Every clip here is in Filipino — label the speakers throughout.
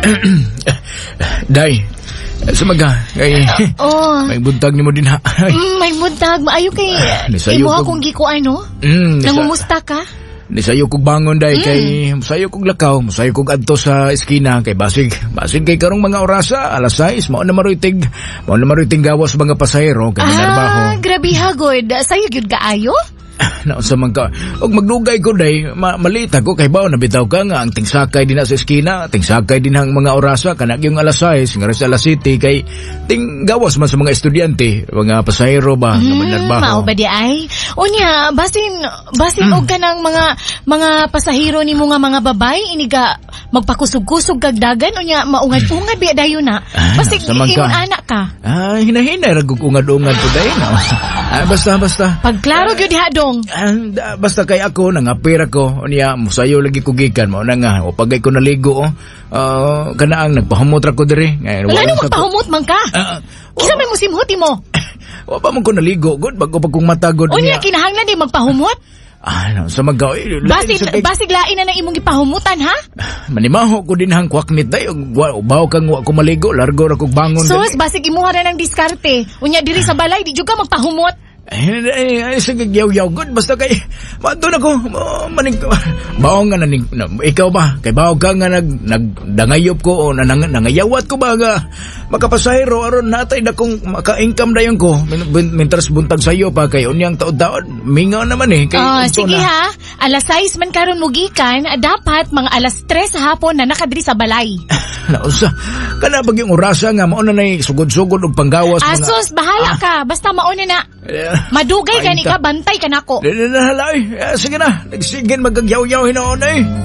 Speaker 1: Day, sumaga. Kay,
Speaker 2: Oh.
Speaker 1: may buntag ni mo din ha.
Speaker 2: May buntag. Maayo kay
Speaker 1: Nisayo
Speaker 2: imo
Speaker 1: ko-
Speaker 2: akong gikuan, no?
Speaker 1: Nisa,
Speaker 2: Nangumusta ka?
Speaker 1: nisayo kog bangon day kay musayo kog lakaw, musayo kog adto sa eskina kay basig kay karong mga orasa alas 6 mao na maruitig gawas mga pasahero kay minarbaho.
Speaker 2: Grabe hagod. Sayo gyud kaayo?
Speaker 1: Naunsa man ka og magdugay ko day malita ko kay bawo nabitaw ka nga ang tingsakay din sa eskina, tingsakay din ang mga orasa kana yung alas 6 nga sa alas 7 kay ting gawas man sa mga estudyante, mga pasahero ba nga minarbaho.
Speaker 2: Mao ba di ay? Unya, basin og kanang mga pasahero nimo nga mga babay iniga magpakusog-kusog kag dagan unya maungad-ungad biya dayon na. Basig
Speaker 1: Saman ka.
Speaker 2: ingon anak ka.
Speaker 1: Hinahinay ragug ungad-ungad po day na. Basta.
Speaker 2: Pagklaro gyud diha dong.
Speaker 1: Basta kay ako nangapir ako unya musayo lagi ko gikan mo na nga o pagay ko naligo kana ang nagpahumot ra ko diri ngayon
Speaker 2: Wala nang magpahumot man ka. Kisa may musimhot mo.
Speaker 1: wa pa man ko naligo god bago pa kong matagod
Speaker 2: Unya kinahanglan di magpahumot.
Speaker 1: sa magaw
Speaker 2: Basig lain na nang imong gipahumutan ha?
Speaker 1: manimaho ko din hang kwaknit day ubaw kang wa ko maligo largo ra kog bangon
Speaker 2: Sus, basig imuha na ng diskarte. Unya diri sa balay di jud ka magpahumot.
Speaker 1: sige yaw good basta kay mato na ko maning bawo nga naning ikaw ba kay bawo ka nga nagdangayop ko o nangayawat ko ba nga makapasahero aron natay na kong maka-income dayon ko mintras buntag sayo pa kay unyang taod-taod mingaw naman kay
Speaker 2: Sige ha. Alas 6 man karon mo gikan, dapat mga alas 3 sa hapon na nakadiri sa balay.
Speaker 1: nausa kana bag yung orasa nga mao na nay sugod-sugod og panggawas
Speaker 2: Asos, bahala ka. Basta mauna na. Madugay ka ni ka, bantay ka nako.
Speaker 1: Halay, sige na, nagsigin magagyaw-yaw hinoon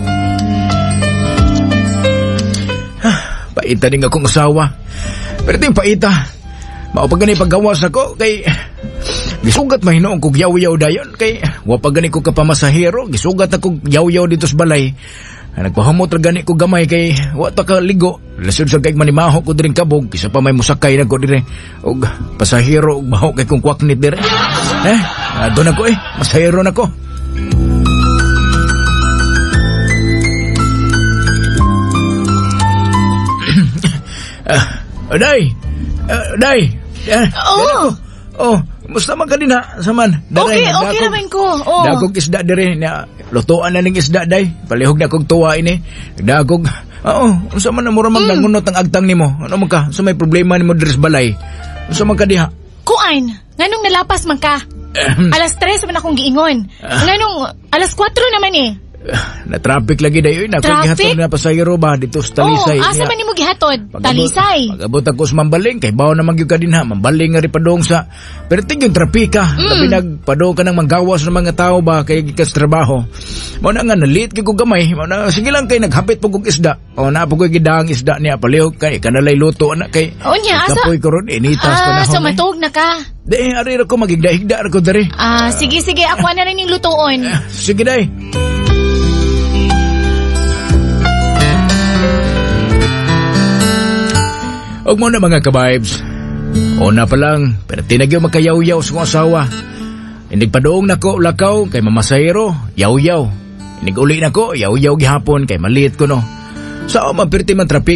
Speaker 1: Paita din akong asawa. Pero ito yung paita. Maupagani paggawas ako kay gisugat mahinoon kog yaw-yaw dayon kay wapagani ko kapamasahero gisugat ako yaw-yaw dito sa balay. Nagpahamot ra gani ko gamay kay wa ta ka ligo. Lasod sa kay manimaho ko diring kabog kisa pa may musakay na ko dire og pasahero og baho kay kung kwaknit dire. Doon ako masahero na ko. Day. Musta man ka din ha, saman.
Speaker 2: Okay naman ko.
Speaker 1: Dagog isda dire na lutuan na ning isda day. Palihog na kog tuwa ini. Dagog. Unsa man na mura magnunot ang agtang nimo? Ano man ka? Sa may problema nimo dire sa balay. Unsa man ka diha?
Speaker 2: Kuan, nganong nalapas man ka? Alas 3 man akong giingon. Nganong alas 4 naman
Speaker 1: Na traffic lagi dayo na kung gihatod na pasahero ba dito sa Talisay.
Speaker 2: Asa man nimo gihatod? Talisay.
Speaker 1: Pag-abot ako sa Mambaling kay bawo na magyud ka din ha. Mambaling nga ri padong sa. Pero tig yung trapika. Labi nagpadong ka nang manggawas ng mga tao ba kay gikas trabaho. Mao na nga nalit kay ko gamay. Mao na sige lang kay naghapit pug isda. Na po koy gidang isda niya palihog kay kanalay luto na kay.
Speaker 2: Unya asa?
Speaker 1: Kapoy ko ron initas pa na.
Speaker 2: So matug na ka.
Speaker 1: Di ari ra ko magigda-higda ra ko diri.
Speaker 2: Sige ako na rin yung lutoon.
Speaker 1: Sige day. Og mo na mga ka-vibes. Una pa lang, pero tinagyo makayaw-yaw sa kong asawa. Inig padoong nako lakaw kay mamasahero, yaw-yaw. Inig uli nako, yaw-yaw gihapon kay maliit ko no. Sao man pirti man trapik